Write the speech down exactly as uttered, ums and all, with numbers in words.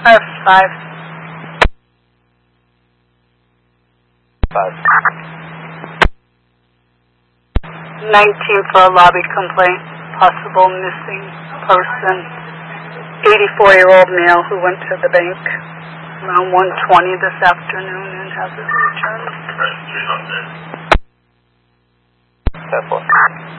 Uh, five. Five. nineteen for a lobby complaint. Possible missing person. eighty-four-year-old male who went to the bank around one twenty this afternoon and hasn't returned. Ten four.